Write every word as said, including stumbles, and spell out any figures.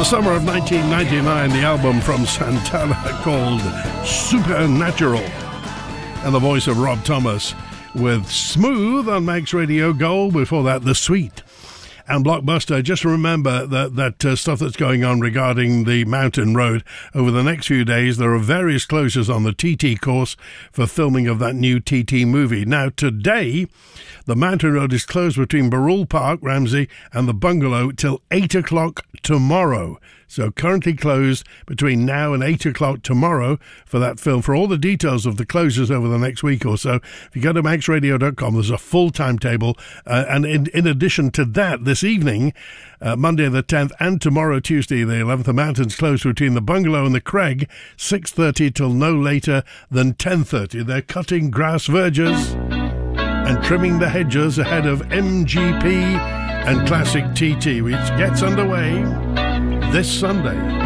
the summer of nineteen ninety-nine, the album from Santana called Supernatural. And the voice of Rob Thomas with Smooth on Max Radio Gold. Before that, The Sweet and Blockbuster. Just remember that, that uh, stuff that's going on regarding the Mountain Road. Over the next few days, there are various closures on the T T course for filming of that new T T movie. Now, today, the Mountain Road is closed between Barul Park, Ramsey, and the Bungalow till eight o'clock tomorrow. So currently closed between now and eight o'clock tomorrow for that film. For all the details of the closures over the next week or so, if you go to max radio dot com, there's a full timetable. Uh, and in, in addition to that, this evening, uh, Monday the tenth, and tomorrow, Tuesday the eleventh, the Mountain's closed between the Bungalow and the Craig, six thirty till no later than ten thirty. They're cutting grass verges and trimming the hedges ahead of M G P and Classic T T, which gets underway this Sunday.